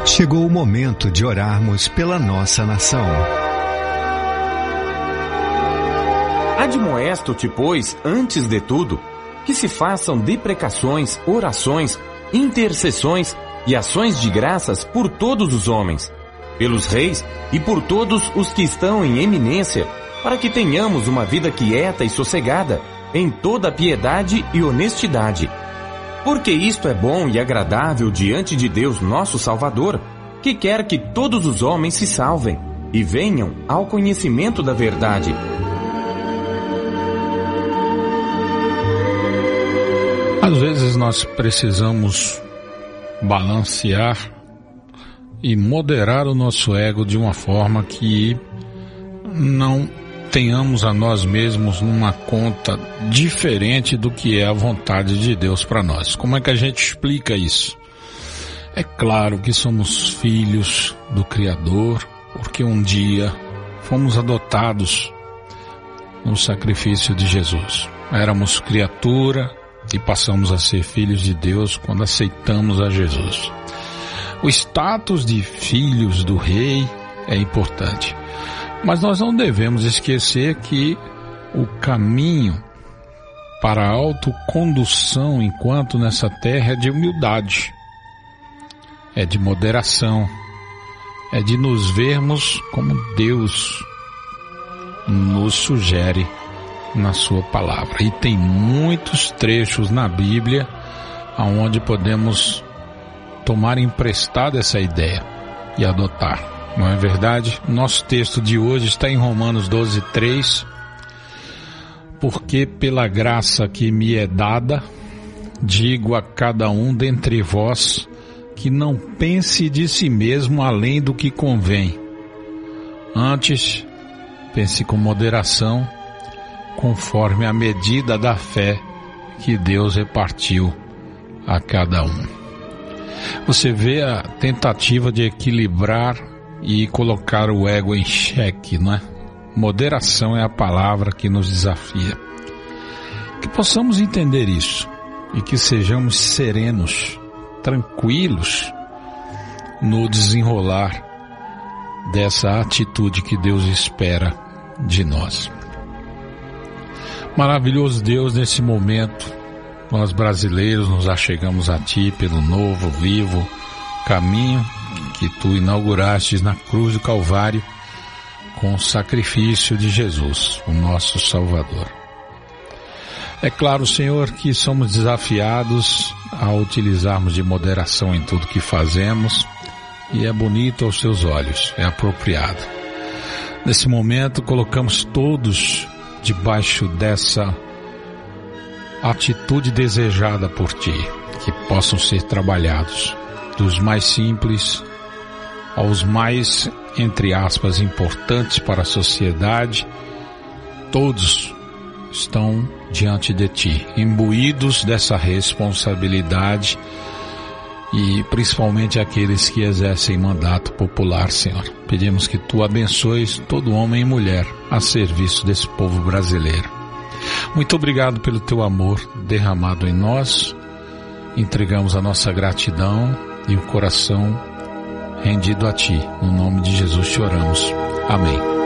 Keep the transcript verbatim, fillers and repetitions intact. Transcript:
Chegou o momento de orarmos pela nossa nação. Admoesto-te, pois, antes de tudo, que se façam deprecações, orações, intercessões e ações de graças por todos os homens, pelos reis e por todos os que estão em eminência, para que tenhamos uma vida quieta e sossegada, em toda piedade e honestidade. Porque isto é bom e agradável diante de Deus nosso Salvador, que quer que todos os homens se salvem e venham ao conhecimento da verdade. Às vezes nós precisamos balancear e moderar o nosso ego de uma forma que não tenhamos a nós mesmos numa conta diferente do que é a vontade de Deus para nós. Como é que a gente explica isso? É claro que somos filhos do Criador, porque um dia fomos adotados no sacrifício de Jesus. Éramos criatura e passamos a ser filhos de Deus quando aceitamos a Jesus. O status de filhos do Rei é importante. Mas nós não devemos esquecer que o caminho para a autocondução enquanto nessa terra é de humildade, é de moderação, é de nos vermos como Deus nos sugere na sua palavra. E tem muitos trechos na Bíblia onde podemos tomar emprestada essa ideia e adotar. Não é verdade? Nosso texto de hoje está em Romanos doze, três. Porque pela graça que me é dada, digo a cada um dentre vós que não pense de si mesmo além do que convém. Antes, pense com moderação, conforme a medida da fé que Deus repartiu a cada um. Você vê a tentativa de equilibrar e colocar o ego em xeque, não é? Moderação é a palavra que nos desafia. Que possamos entender isso e que sejamos serenos, tranquilos no desenrolar dessa atitude que Deus espera de nós. Maravilhoso Deus, nesse momento, nós brasileiros nos achegamos a Ti pelo novo, vivo caminho que Tu inauguraste na cruz do Calvário com o sacrifício de Jesus, o nosso Salvador. É claro, Senhor, que somos desafiados a utilizarmos de moderação em tudo que fazemos e é bonito aos Teus olhos, é apropriado. Nesse momento, colocamos todos debaixo dessa atitude desejada por Ti, que possam ser trabalhados, dos mais simples aos mais, entre aspas, importantes para a sociedade. Todos estão diante de Ti, imbuídos dessa responsabilidade e principalmente aqueles que exercem mandato popular, Senhor. Pedimos que Tu abençoes todo homem e mulher a serviço desse povo brasileiro. Muito obrigado pelo Teu amor derramado em nós. Entregamos a nossa gratidão e o coração rendido a Ti. No nome de Jesus te oramos. Amém.